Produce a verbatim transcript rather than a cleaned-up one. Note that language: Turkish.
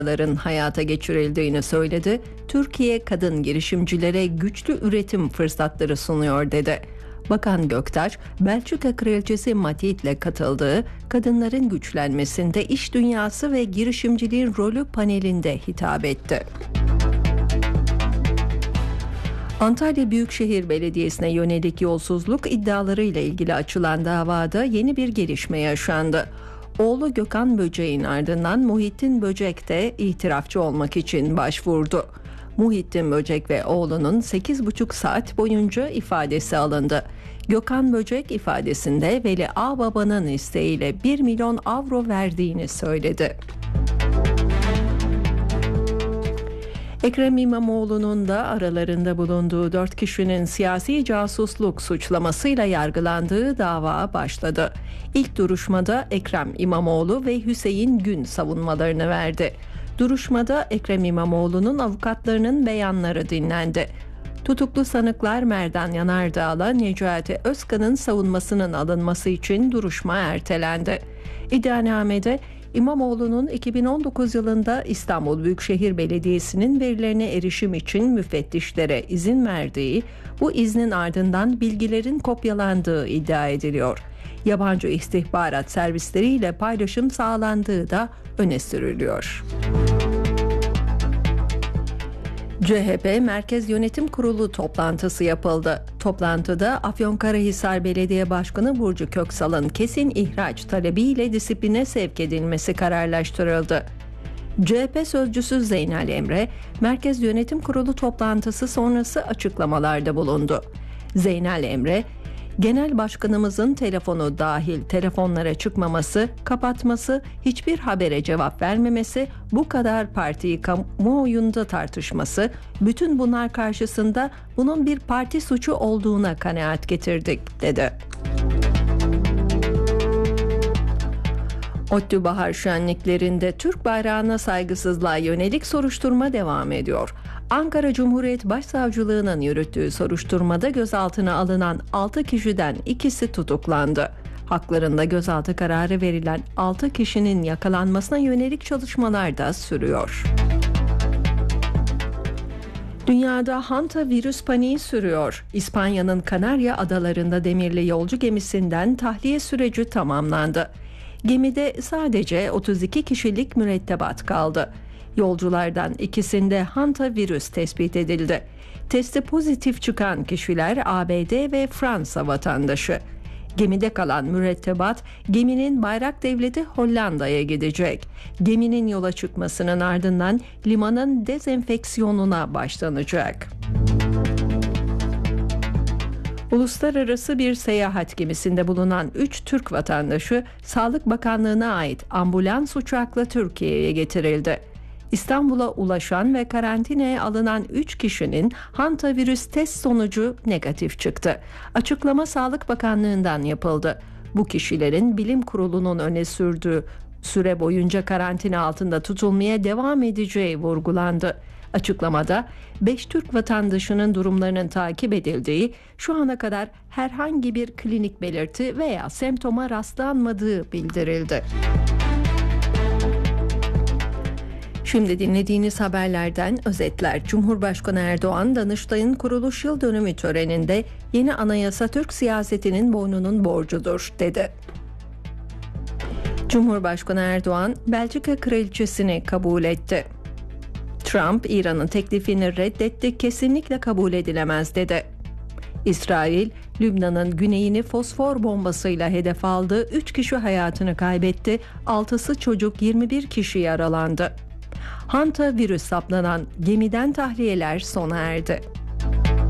hayata geçirildiğini söyledi. Türkiye kadın girişimcilere güçlü üretim fırsatları sunuyor dedi. Bakan Göktaş, Belçika Kraliçesi Matild'le katıldığı Kadınların Güçlenmesinde İş Dünyası ve Girişimciliğin Rolü panelinde hitap etti. Antalya Büyükşehir Belediyesi'ne yönelik yolsuzluk iddialarıyla ilgili açılan davada yeni bir gelişme yaşandı. Oğlu Gökhan Böcek'in ardından Muhittin Böcek de itirafçı olmak için başvurdu. Muhittin Böcek ve oğlunun sekiz buçuk saat boyunca ifadesi alındı. Gökhan Böcek ifadesinde Veli Ağbaba'nın isteğiyle bir milyon avro verdiğini söyledi. Ekrem İmamoğlu'nun da aralarında bulunduğu dört kişinin siyasi casusluk suçlamasıyla yargılandığı dava başladı. İlk duruşmada Ekrem İmamoğlu ve Hüseyin Gün savunmalarını verdi. Duruşmada Ekrem İmamoğlu'nun avukatlarının beyanları dinlendi. Tutuklu sanıklar Merdan Yanardağ'la Necati Özkan'ın savunmasının alınması için duruşma ertelendi. İddianamede İmamoğlu'nun iki bin on dokuz yılında İstanbul Büyükşehir Belediyesi'nin verilerine erişim için müfettişlere izin verdiği, bu iznin ardından bilgilerin kopyalandığı iddia ediliyor. Yabancı istihbarat servisleriyle paylaşım sağlandığı da öne sürülüyor. C H P Merkez Yönetim Kurulu toplantısı yapıldı. Toplantıda Afyonkarahisar Belediye Başkanı Burcu Köksal'ın kesin ihraç talebiyle disipline sevk edilmesi kararlaştırıldı. C H P sözcüsü Zeynel Emre, Merkez Yönetim Kurulu toplantısı sonrası açıklamalarda bulundu. Zeynel Emre, Genel Başkanımızın telefonu dahil telefonlara çıkmaması, kapatması, hiçbir habere cevap vermemesi, bu kadar partiyi kamuoyunda tartışması, bütün bunlar karşısında bunun bir parti suçu olduğuna kanaat getirdik, dedi. ODTÜ Bahar Şenliklerinde Türk bayrağına saygısızlığa yönelik soruşturma devam ediyor. Ankara Cumhuriyet Başsavcılığı'nın yürüttüğü soruşturmada gözaltına alınan altı kişiden ikisi tutuklandı. Haklarında gözaltı kararı verilen altı kişinin yakalanmasına yönelik çalışmalar da sürüyor. Dünyada hanta virüs paniği sürüyor. İspanya'nın Kanarya Adaları'nda demirli yolcu gemisinden tahliye süreci tamamlandı. Gemide sadece otuz iki kişilik mürettebat kaldı. Yolculardan ikisinde hanta virüs tespit edildi. Testi pozitif çıkan kişiler A B D ve Fransa vatandaşı. Gemide kalan mürettebat geminin bayrak devleti Hollanda'ya gidecek. Geminin yola çıkmasının ardından limanın dezenfeksiyonuna başlanacak. Uluslararası bir seyahat gemisinde bulunan üç Türk vatandaşı Sağlık Bakanlığı'na ait ambulans uçakla Türkiye'ye getirildi. İstanbul'a ulaşan ve karantinaya alınan üç kişinin hantavirüs test sonucu negatif çıktı. Açıklama Sağlık Bakanlığı'ndan yapıldı. Bu kişilerin bilim kurulunun öne sürdüğü süre boyunca karantina altında tutulmaya devam edeceği vurgulandı. Açıklamada beş Türk vatandaşının durumlarının takip edildiği, şu ana kadar herhangi bir klinik belirti veya semptoma rastlanmadığı bildirildi. Şimdi dinlediğiniz haberlerden özetler. Cumhurbaşkanı Erdoğan, Danıştay'ın kuruluş yıl dönümü töreninde yeni anayasa Türk siyasetinin boynunun borcudur, dedi. Cumhurbaşkanı Erdoğan, Belçika Kraliçesini kabul etti. Trump, İran'ın teklifini reddetti, kesinlikle kabul edilemez, dedi. İsrail, Lübnan'ın güneyini fosfor bombasıyla hedef aldı, üç kişi hayatını kaybetti, altısı çocuk, yirmi bir kişi yaralandı. Hanta virüs saplanan gemiden tahliyeler sona erdi.